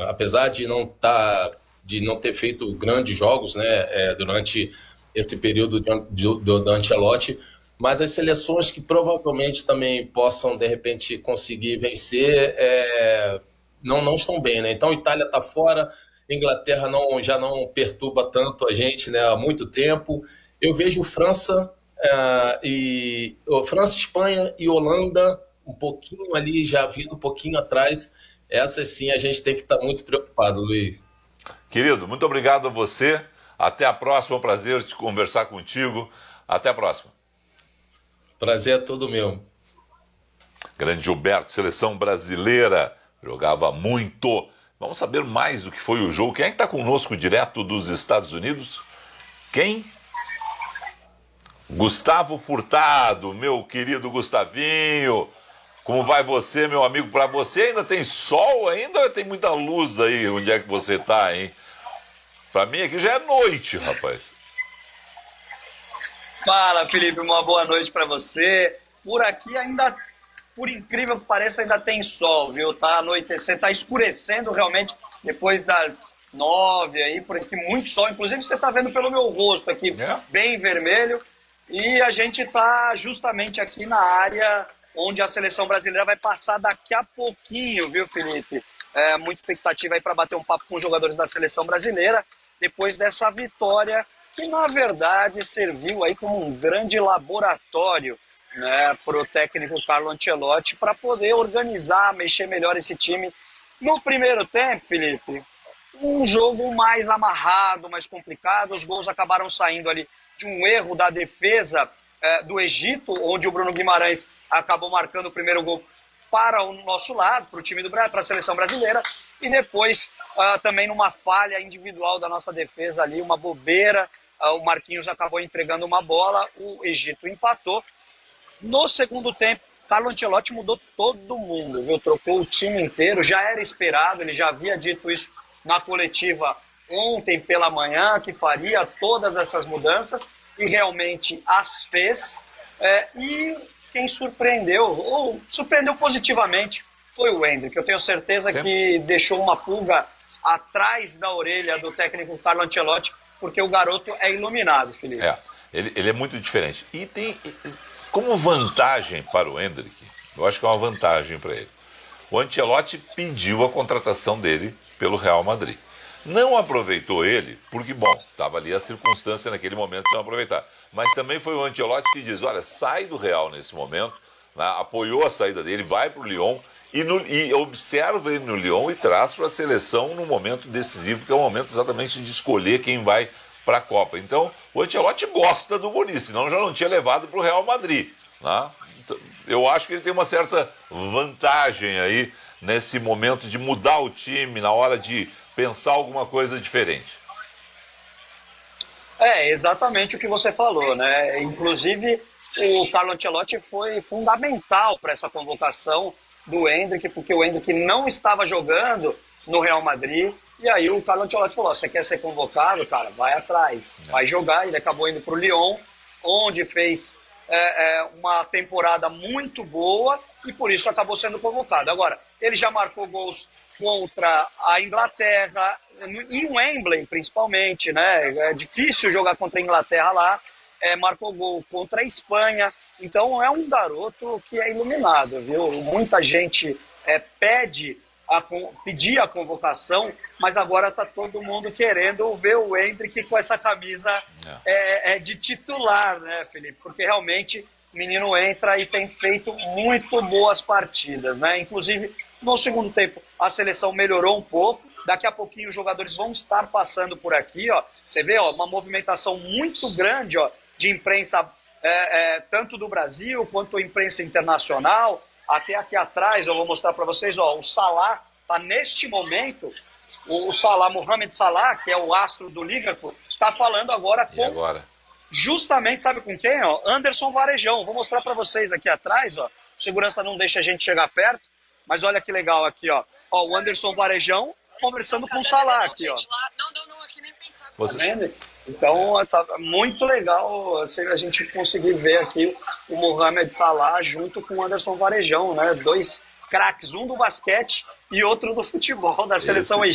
apesar de não ter feito grandes jogos, né, durante esse período do Ancelotti, mas as seleções que provavelmente também possam, de repente, conseguir vencer, não estão bem, né? Então, a Itália está fora, a Inglaterra já não perturba tanto a gente, né, há muito tempo. Eu vejo França, Espanha e Holanda um pouquinho ali, já vindo um pouquinho atrás. Essas sim a gente tem que estar muito preocupado, Luiz. Querido, muito obrigado a você. Até a próxima, é um prazer te conversar contigo. Até a próxima. Prazer é todo meu. Grande Gilberto, seleção brasileira, jogava muito. Vamos saber mais do que foi o jogo. Quem é que está conosco direto dos Estados Unidos? Quem? Gustavo Furtado, meu querido Gustavinho. Como vai você, meu amigo? Para você ainda tem sol ainda ou tem muita luz aí? Onde é que você tá, hein? Para mim aqui já é noite, rapaz. Fala, Felipe, uma boa noite para você. Por aqui ainda, por incrível que pareça, ainda tem sol, viu? Tá anoitecendo, tá escurecendo realmente depois das 9 aí, por aqui muito sol. Inclusive você tá vendo pelo meu rosto aqui, bem vermelho. E a gente tá justamente aqui na área onde a seleção brasileira vai passar daqui a pouquinho, viu, Felipe? Muita expectativa aí para bater um papo com os jogadores da seleção brasileira, depois dessa vitória, que na verdade serviu aí como um grande laboratório, né, para o técnico Carlo Ancelotti, para poder organizar, mexer melhor esse time. No primeiro tempo, Felipe, um jogo mais amarrado, mais complicado, os gols acabaram saindo ali de um erro da defesa do Egito, onde o Bruno Guimarães acabou marcando o primeiro gol para o nosso lado, para o time do Brasil, para a seleção brasileira, e depois também numa falha individual da nossa defesa ali, uma bobeira, o Marquinhos acabou entregando uma bola, o Egito empatou. No segundo tempo, Carlo Ancelotti mudou todo mundo, viu? Trocou o time inteiro, já era esperado, ele já havia dito isso na coletiva ontem pela manhã, que faria todas essas mudanças, e realmente as fez. E quem surpreendeu positivamente, foi o Endrick. Eu tenho certeza que deixou uma pulga atrás da orelha do técnico Carlo Ancelotti, porque o garoto é iluminado, Felipe. Ele é muito diferente. E tem, como vantagem para o Endrick, eu acho que é uma vantagem para ele. O Ancelotti pediu a contratação dele pelo Real Madrid. Não aproveitou ele, porque, bom, estava ali a circunstância naquele momento de não aproveitar. Mas também foi o Ancelotti que diz, olha, sai do Real nesse momento, né, apoiou a saída dele, vai para o Lyon e observa ele no Lyon e traz para a seleção no momento decisivo, que é o momento exatamente de escolher quem vai para a Copa. Então, o Ancelotti gosta do guri, senão já não tinha levado para o Real Madrid. Né? Eu acho que ele tem uma certa vantagem aí nesse momento de mudar o time, na hora de pensar alguma coisa diferente. Exatamente o que você falou, né? Inclusive, o Carlo Ancelotti foi fundamental para essa convocação do Endrick, porque o Endrick não estava jogando no Real Madrid, e aí o Carlo Ancelotti falou, você quer ser convocado, cara? Vai atrás, vai jogar. Ele acabou indo para o Lyon, onde fez uma temporada muito boa, e por isso acabou sendo convocado. Agora, ele já marcou gols contra a Inglaterra, em Wembley principalmente, né? É difícil jogar contra a Inglaterra lá, marcou gol contra a Espanha, então é um garoto que é iluminado, viu? Muita gente pedia a convocação, mas agora está todo mundo querendo ver o Endrick com essa camisa de titular, né, Felipe? Porque realmente o menino entra e tem feito muito boas partidas, né? Inclusive, no segundo tempo, a seleção melhorou um pouco. Daqui a pouquinho os jogadores vão estar passando por aqui, ó. Você vê, ó, uma movimentação muito grande, ó, de imprensa, tanto do Brasil quanto imprensa internacional. Até aqui atrás, eu vou mostrar para vocês, ó, o Salah está neste momento, o Salah, Mohamed Salah, que é o astro do Liverpool, está falando agora com... Justamente, sabe com quem? Ó? Anderson Varejão. Vou mostrar para vocês aqui atrás, ó. O segurança não deixa a gente chegar perto, mas olha que legal aqui, ó. O Anderson Varejão conversando com o Salah aqui, ó. Não, aqui nem pensar. Tá vendo? Então, tá muito legal a gente conseguir ver aqui o Mohamed Salah junto com o Anderson Varejão, né? Dois craques, um do basquete e outro do futebol da seleção egípcia.